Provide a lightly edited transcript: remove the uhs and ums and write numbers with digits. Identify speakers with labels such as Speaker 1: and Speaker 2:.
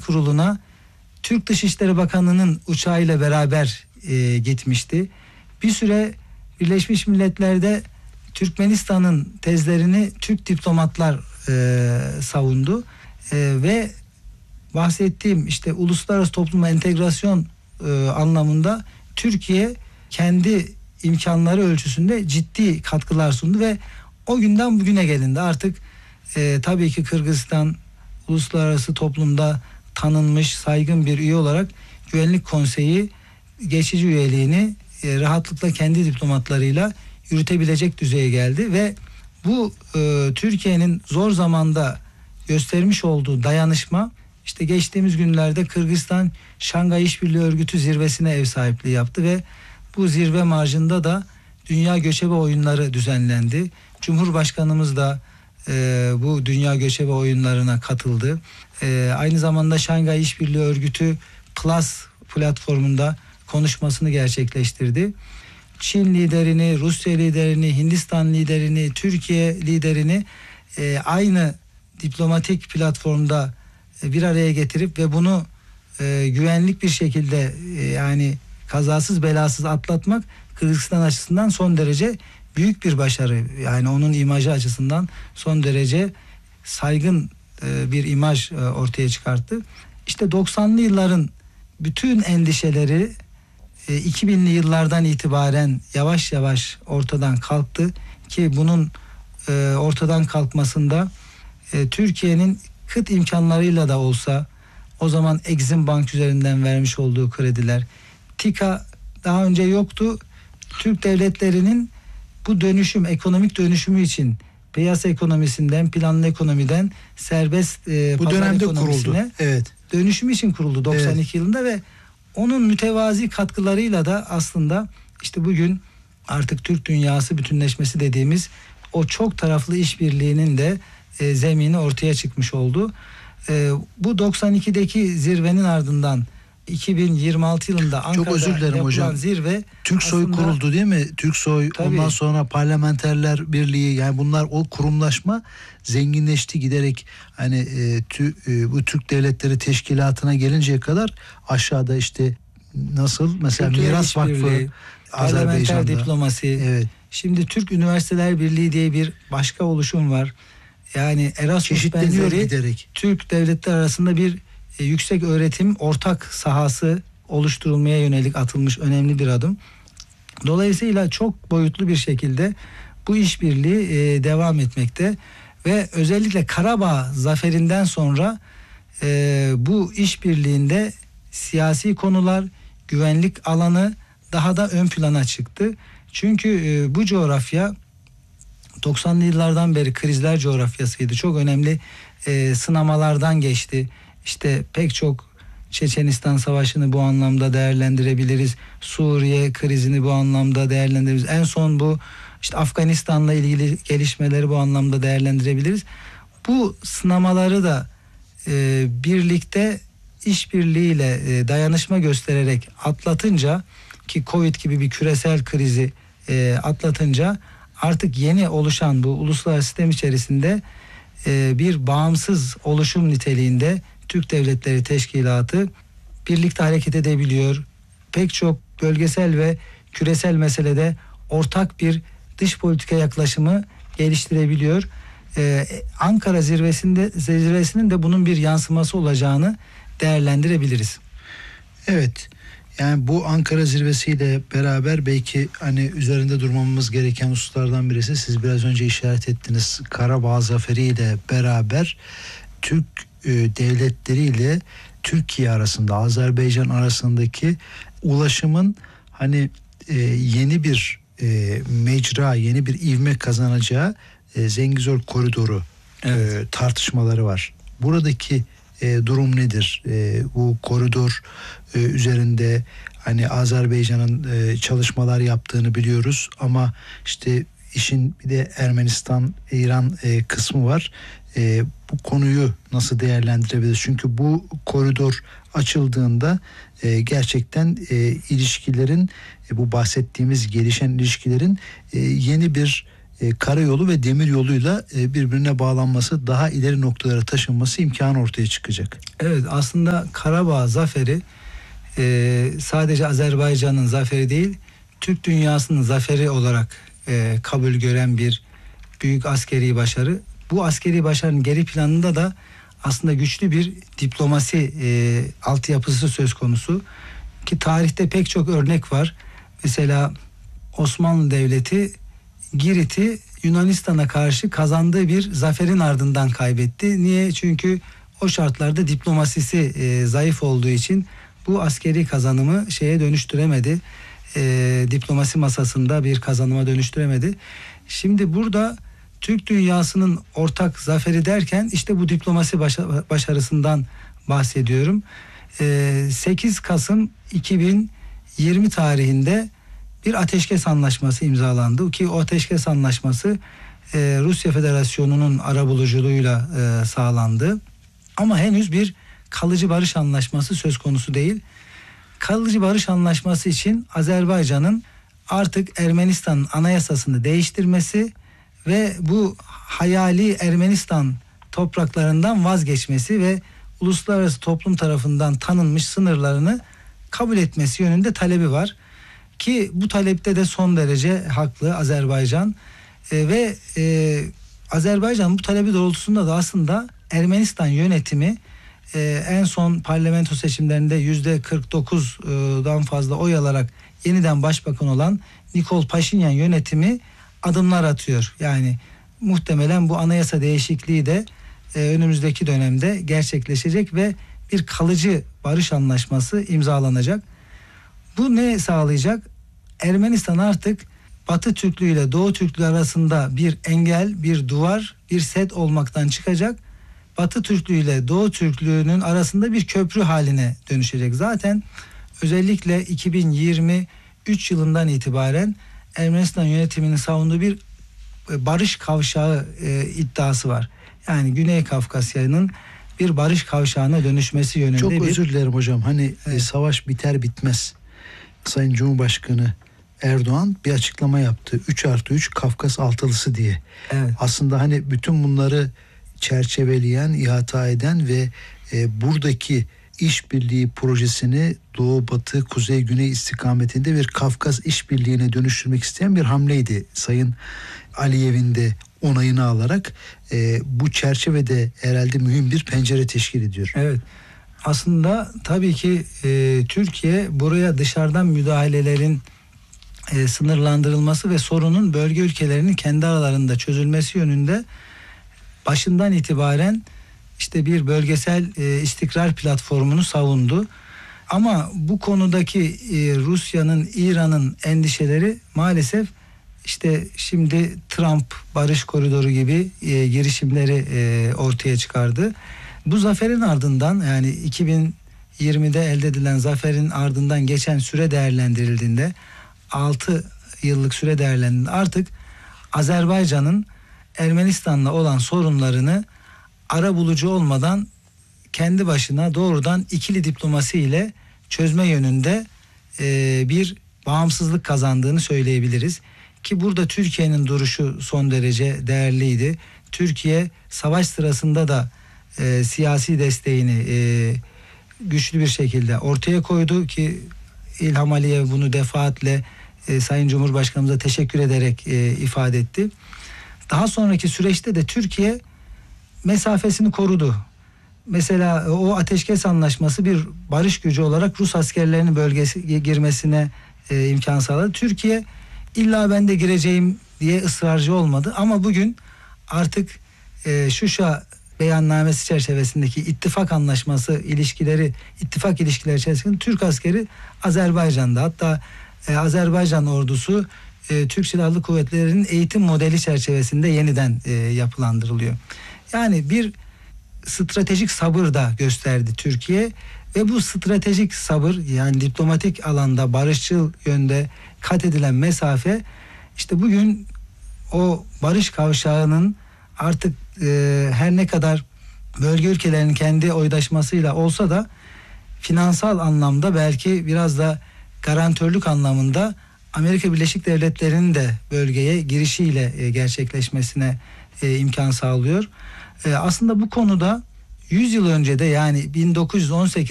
Speaker 1: Kurulu'na Türk Dışişleri Bakanı'nın uçağıyla beraber gitmişti. Bir süre Birleşmiş Milletler'de Türkmenistan'ın tezlerini Türk diplomatlar savundu. Ve bahsettiğim işte uluslararası topluma entegrasyon anlamında Türkiye kendi imkanları ölçüsünde ciddi katkılar sundu ve o günden bugüne gelindi. Artık tabii ki Kırgızistan uluslararası toplumda tanınmış saygın bir üye olarak Güvenlik Konseyi geçici üyeliğini rahatlıkla kendi diplomatlarıyla yürütebilecek düzeye geldi ve bu Türkiye'nin zor zamanda göstermiş olduğu dayanışma işte geçtiğimiz günlerde Kırgızistan Şangay İşbirliği Örgütü zirvesine ev sahipliği yaptı ve bu zirve marjında da Dünya Göçebe Oyunları düzenlendi. Cumhurbaşkanımız da bu Dünya Göçebe Oyunlarına katıldı. Aynı zamanda Şangay İşbirliği Örgütü Plus platformunda konuşmasını gerçekleştirdi. Çin liderini, Rusya liderini, Hindistan liderini, Türkiye liderini aynı diplomatik platformda bir araya getirip ve bunu güvenlik bir şekilde yani kazasız belasız atlatmak Kırgızistan açısından son derece büyük bir başarı. Yani onun imajı açısından son derece saygın bir imaj ortaya çıkarttı. İşte 90'lı yılların bütün endişeleri 2000'li yıllardan itibaren yavaş yavaş ortadan kalktı ki bunun ortadan kalkmasında Türkiye'nin kıt imkanlarıyla da olsa o zaman Exim Bank üzerinden vermiş olduğu krediler, TİKA daha önce yoktu. Türk devletlerinin bu dönüşüm, ekonomik dönüşümü için piyasa ekonomisinden, planlı ekonomiden serbest
Speaker 2: bu
Speaker 1: pazar
Speaker 2: dönemde
Speaker 1: ekonomisine
Speaker 2: kuruldu. Evet.
Speaker 1: Dönüşüm için kuruldu 92 yılında ve onun mütevazi katkılarıyla da aslında işte bugün artık Türk dünyası bütünleşmesi dediğimiz o çok taraflı işbirliğinin de zemini ortaya çıkmış oldu. Bu 92'deki zirvenin ardından 2026 yılında Ankara'da
Speaker 2: çok özür dilerim hocam.
Speaker 1: Zirve
Speaker 2: TÜRKSOY kuruldu değil mi? TÜRKSOY, ondan sonra Parlamenterler Birliği, yani bunlar o kurumlaşma zenginleşti giderek. Hani bu Türk Devletleri Teşkilatı'na gelinceye kadar aşağıda işte nasıl mesela
Speaker 1: Kültürel
Speaker 2: Miras Vakfı,
Speaker 1: Parlamenter diplomasi. Evet. Şimdi Türk Üniversiteler Birliği diye bir başka oluşum var. Yani Erasmus benzeri giderek Türk devletler arasında bir yüksek öğretim ortak sahası oluşturulmaya yönelik atılmış önemli bir adım. Dolayısıyla çok boyutlu bir şekilde bu işbirliği devam etmekte ve özellikle Karabağ zaferinden sonra bu işbirliğinde siyasi konular, güvenlik alanı daha da ön plana çıktı. Çünkü bu coğrafya 90'lı yıllardan beri krizler coğrafyasıydı. Çok önemli sınamalardan geçti. İşte pek çok Çeçenistan Savaşı'nı bu anlamda değerlendirebiliriz. Suriye krizini bu anlamda değerlendirebiliriz. En son bu işte Afganistan'la ilgili gelişmeleri bu anlamda değerlendirebiliriz. Bu sınamaları da birlikte işbirliğiyle dayanışma göstererek atlatınca ki Covid gibi bir küresel krizi atlatınca artık yeni oluşan bu uluslararası sistem içerisinde bir bağımsız oluşum niteliğinde Türk Devletleri Teşkilatı birlikte hareket edebiliyor. Pek çok bölgesel ve küresel meselede ortak bir dış politika yaklaşımı geliştirebiliyor. Ankara zirvesinin de bunun bir yansıması olacağını değerlendirebiliriz.
Speaker 2: Evet. Yani bu Ankara zirvesiyle beraber belki hani üzerinde durmamız gereken hususlardan birisi, siz biraz önce işaret ettiniz, Karabağ zaferiyle beraber Türk devletleriyle Türkiye arasında, Azerbaycan arasındaki ulaşımın hani yeni bir mecra, yeni bir ivme kazanacağı Zengezur koridoru tartışmaları var. Buradaki durum nedir? Bu koridor üzerinde hani Azerbaycan'ın çalışmalar yaptığını biliyoruz ama işte işin bir de Ermenistan-İran kısmı var. Bu konuyu nasıl değerlendirebiliriz? Çünkü bu koridor açıldığında gerçekten ilişkilerin, bu bahsettiğimiz gelişen ilişkilerin yeni bir karayolu ve demir yoluyla birbirine bağlanması, daha ileri noktalara taşınması imkanı ortaya çıkacak.
Speaker 1: Evet, aslında Karabağ zaferi sadece Azerbaycan'ın zaferi değil, Türk dünyasının zaferi olarak kabul gören bir büyük askeri başarı. Bu askeri başarının geri planında da aslında güçlü bir diplomasi altyapısı söz konusu. Ki tarihte pek çok örnek var. Mesela Osmanlı Devleti Girit'i Yunanistan'a karşı kazandığı bir zaferin ardından kaybetti. Niye? Çünkü o şartlarda diplomasisi zayıf olduğu için bu askeri kazanımı şeye dönüştüremedi. Diplomasi masasında bir kazanıma dönüştüremedi. Şimdi burada Türk dünyasının ortak zaferi derken işte bu diplomasi başarısından bahsediyorum. 8 Kasım 2020 tarihinde bir ateşkes anlaşması imzalandı ki o ateşkes anlaşması Rusya Federasyonu'nun arabuluculuğuyla sağlandı. Ama henüz bir kalıcı barış anlaşması söz konusu değil. Kalıcı barış anlaşması için Azerbaycan'ın artık Ermenistan'ın anayasasını değiştirmesi ve bu hayali Ermenistan topraklarından vazgeçmesi ve uluslararası toplum tarafından tanınmış sınırlarını kabul etmesi yönünde talebi var. Ki bu talepte de son derece haklı Azerbaycan ve Azerbaycan bu talebi doğrultusunda da aslında Ermenistan yönetimi en son parlamento seçimlerinde %49'dan fazla oy alarak yeniden başbakan olan Nikol Paşinyan yönetimi adımlar atıyor. Yani muhtemelen bu anayasa değişikliği de önümüzdeki dönemde gerçekleşecek ve bir kalıcı barış anlaşması imzalanacak. Bu ne sağlayacak? Ermenistan artık Batı Türklüğü ile Doğu Türklüğü arasında bir engel, bir duvar, bir set olmaktan çıkacak. Batı Türklüğü ile Doğu Türklüğü'nün arasında bir köprü haline dönüşecek. Zaten özellikle 2023 yılından itibaren Ermenistan yönetiminin savunduğu bir barış kavşağı iddiası var. Yani Güney Kafkasya'nın bir barış kavşağına dönüşmesi yönünde
Speaker 2: Çok özür dilerim hocam. Hani savaş biter bitmez Sayın Cumhurbaşkanı Erdoğan bir açıklama yaptı. 3+3 Kafkas altılısı diye.
Speaker 1: Evet.
Speaker 2: Aslında hani bütün bunları çerçeveleyen, ihata eden ve buradaki işbirliği projesini Doğu, Batı, Kuzey, Güney istikametinde bir Kafkas işbirliğine dönüştürmek isteyen bir hamleydi. Sayın Aliyev'in de onayını alarak bu çerçevede herhalde mühim bir pencere teşkil ediyor.
Speaker 1: Evet. Aslında tabii ki Türkiye buraya dışarıdan müdahalelerin sınırlandırılması ve sorunun bölge ülkelerinin kendi aralarında çözülmesi yönünde başından itibaren işte bir bölgesel istikrar platformunu savundu. Ama bu konudaki Rusya'nın, İran'ın endişeleri maalesef işte şimdi Trump barış koridoru gibi girişimleri ortaya çıkardı. Bu zaferin ardından yani 2020'de elde edilen zaferin ardından geçen süre değerlendirildiğinde 6 yıllık süre değerlendirildiğinde artık Azerbaycan'ın Ermenistan'la olan sorunlarını arabulucu olmadan kendi başına doğrudan ikili diplomasi ile çözme yönünde bir bağımsızlık kazandığını söyleyebiliriz. Ki burada Türkiye'nin duruşu son derece değerliydi. Türkiye savaş sırasında da siyasi desteğini güçlü bir şekilde ortaya koydu ki İlham Aliyev bunu defaatle Sayın Cumhurbaşkanımıza teşekkür ederek ifade etti. Daha sonraki süreçte de Türkiye mesafesini korudu. Mesela o ateşkes anlaşması bir barış gücü olarak Rus askerlerinin bölgeye girmesine imkan sağladı. Türkiye illa ben de gireceğim diye ısrarcı olmadı ama bugün artık Şuşa beyannamesi çerçevesindeki ittifak anlaşması ittifak ilişkileri çerçevesinde Türk askeri Azerbaycan'da, hatta Azerbaycan ordusu Türk Silahlı Kuvvetleri'nin eğitim modeli çerçevesinde yeniden yapılandırılıyor. Yani bir stratejik sabır da gösterdi Türkiye ve bu stratejik sabır, yani diplomatik alanda barışçıl yönde kat edilen mesafe işte bugün o barış kavşağının artık her ne kadar bölge ülkelerinin kendi oydaşmasıyla olsa da finansal anlamda belki biraz da garantörlük anlamında Amerika Birleşik Devletleri'nin de bölgeye girişiyle gerçekleşmesine imkan sağlıyor. Aslında bu konuda 100 yıl önce de, yani 1918